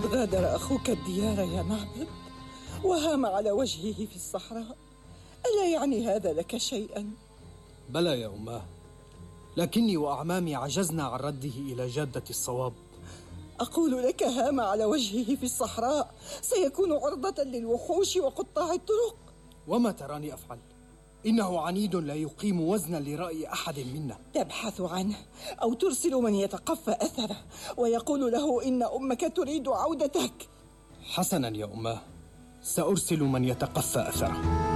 لقد غادر أخوك الديار يا معبد وهام على وجهه في الصحراء، ألا يعني هذا لك شيئا؟ بلى يا أماه، لكني وأعمامي عجزنا عن رده إلى جادة الصواب. أقول لك هام على وجهه في الصحراء، سيكون عرضة للوحوش وقطاع الطرق. وما تراني أفعل؟ إنه عنيد لا يقيم وزنا لرأي أحد منا. تبحث عنه أو ترسل من يتقفى أثره ويقول له إن أمك تريد عودتك. حسنا يا أماه، سأرسل من يتقفى أثره.